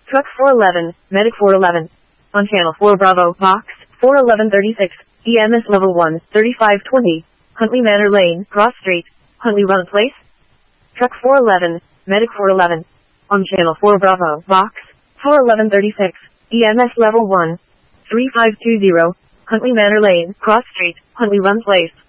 Truck 411, Medic 411. On Channel 4 Bravo, Box 41136, EMS Level 1, 3520, Huntley Manor Lane, Cross Street, Huntley Run Place. Truck 411, Medic 411. On Channel 4 Bravo, Box 41136, EMS Level 1, 3520, Huntley Manor Lane, Cross Street, Huntley Run Place.